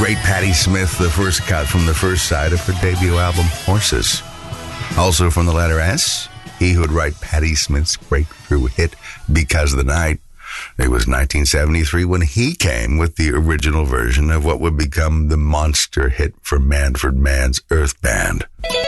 Great Patti Smith, the first cut from the first side of her debut album, Horses. Also from the letter S, he who would write Patti Smith's breakthrough hit, Because of the Night. It was 1973 when he came with the original version of what would become the monster hit for Manfred Mann's Earth Band.